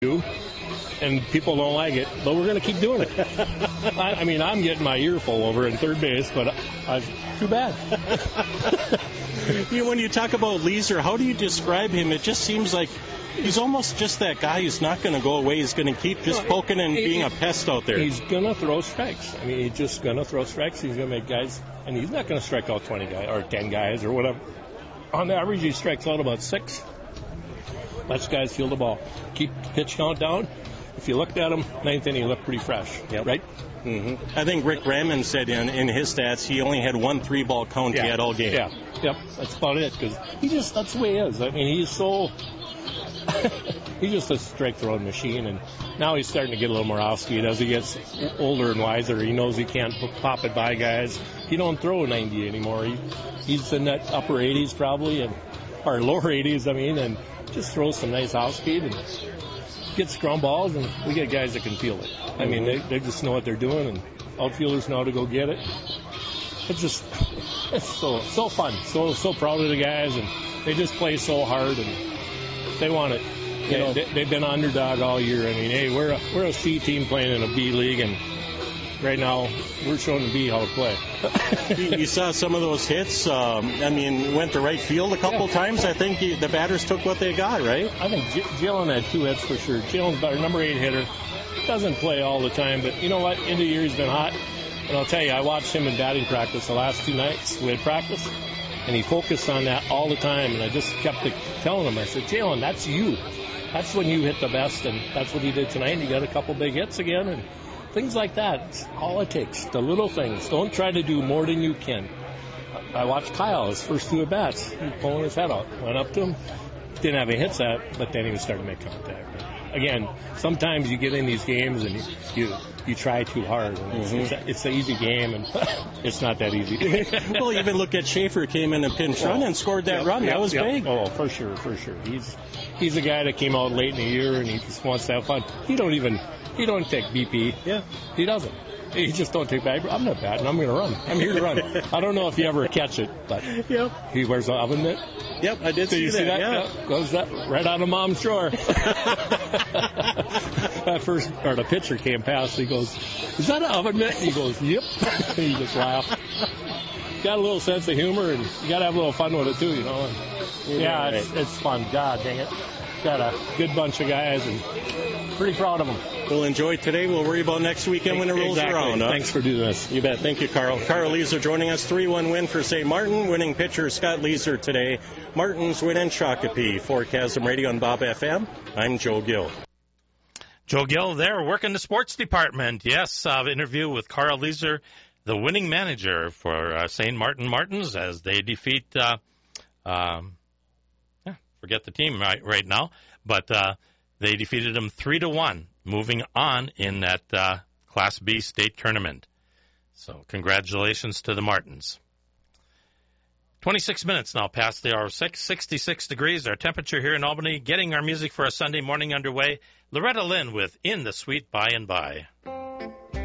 do, and people don't like it, but we're going to keep doing it. I mean, I'm getting my earful over in third base, but too bad. When you talk about Leeser, how do you describe him? It just seems like he's almost just that guy who's not going to go away. He's going to keep just poking and being a pest out there. He's going to throw strikes. I mean, he's just going to throw strikes. He's going to make guys, and he's not going to strike out 20 guys or 10 guys or whatever. On average, he strikes out about 6. Lets guys feel the ball. Keep pitch count down. If you looked at him, ninth inning, he looked pretty fresh, right? Mm-hmm. I think Rick Raymond said in his stats he only had 1 3-ball count he had all game. Yeah, yep, that's about it, because that's the way he is. I mean, he's just a strike-throwing machine, and now he's starting to get a little more off-speed. As he gets older and wiser, he knows he can't pop it by guys. He don't throw 90 anymore. He's in that upper 80s probably, or lower 80s, and just throws some nice off-speed and gets ground balls, and we get guys that can feel it. I mean, they just know what they're doing, and outfielders know how to go get it. It's so fun. So proud of the guys, and they just play so hard, and they want it. They've been underdog all year. I mean, hey, we're a C team playing in a B league, and right now we're showing the B how to play. You saw some of those hits. Went to right field a couple times. I think the batters took what they got, right? I think Jalen had 2 hits for sure. Jalen's our number 8 hitter. Doesn't play all the time, but you know what? End of the year he's been hot. And I'll tell you, I watched him in batting practice the last 2 nights. We had practice, and he focused on that all the time. And I just kept telling him, I said, Jalen, that's you. That's when you hit the best, and that's what he did tonight. He got a couple big hits again, and things like that. It's all it takes, the little things. Don't try to do more than you can. I watched Kyle, his first 2 at-bats. He was pulling his head out. Went up to him. Didn't have any hits but then he was starting to make contact. Again, sometimes you get in these games and you try too hard. And it's an easy game, and it's not that easy. Well, even look at Schaefer, came in a pinch run and scored that run. That was big. Oh, for sure. He's a guy that came out late in the year, and he just wants to have fun. He don't take BP. Yeah. He doesn't. He just don't take back. I'm not batting. I'm going to run. I'm here to run. I don't know if you ever catch it, but he wears an oven mitt. Yep, I did see that. Yeah. Goes right out of mom's drawer. The pitcher came past. He goes, "Is that an oven mitt?" He goes, "Yep." He just laughed. Got a little sense of humor, and you got to have a little fun with it too, it's fun. God dang it. Got a good bunch of guys, and pretty proud of them. We'll enjoy today. We'll worry about next weekend when it rolls around. Huh? Thanks for doing this. You bet. Thank you, Carl. Carl Leeser joining us. 3-1 win for St. Martin. Winning pitcher Scott Leeser today. Martin's win in Shakopee. For Chasm Radio and Bob FM, I'm Joe Gill. Joe Gill there, working the sports department. Yes, interview with Carl Leeser, the winning manager for St. Martins as they defeat forget the team right now, but they defeated them 3-1, moving on in that Class B state tournament. So congratulations to the Martins. 26 minutes now past the hour of 6, 66 degrees, our temperature here in Albany. Getting our music for a Sunday morning underway. Loretta Lynn with In the Sweet By and By.